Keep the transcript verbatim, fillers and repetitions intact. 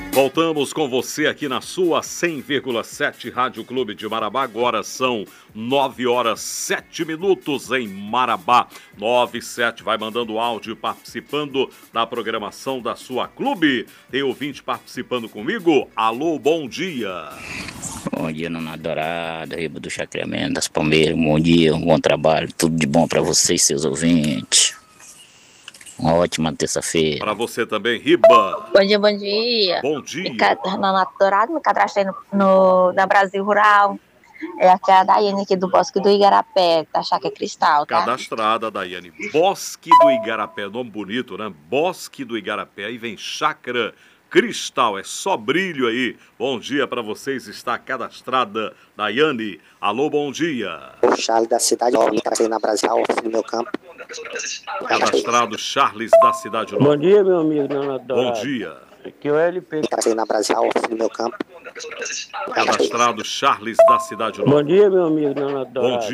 Voltamos com você aqui na sua cem vírgula sete Rádio Clube de Marabá. Agora são nove horas sete minutos em Marabá. nove e sete, vai mandando áudio participando da programação da sua clube. Tem ouvinte participando comigo. Alô, bom dia. Bom dia, Nona Dourada, Riba do Chacreamento, das Palmeiras. Bom dia, um bom trabalho, tudo de bom para vocês, seus ouvintes. Uma ótima terça-feira. Para você também, Riba. Bom dia, bom dia. Bom dia. Nona Dourada, me cadastrei no, no, na Brasil Rural. É aqui a Daiane aqui do Bosque do Igarapé, da Chácara Cristal, tá? Cadastrada, Daiane. Bosque do Igarapé, nome bonito, né? Bosque do Igarapé, aí vem Chácara Cristal, é só brilho aí. Bom dia para vocês, está cadastrada, Daiane. Alô, bom dia. O Charles da cidade nova, cadastrei na Brasil, no meu campo. Cadastrado Charles da cidade nova. Bom dia, meu amigo, Nona Dourada. Bom dia. Aqui é o L P. Cadastrei na Brasil, no meu campo. Cadastrado Charles da cidade nova. Bom dia, meu amigo, Nona Dourada. Bom dia.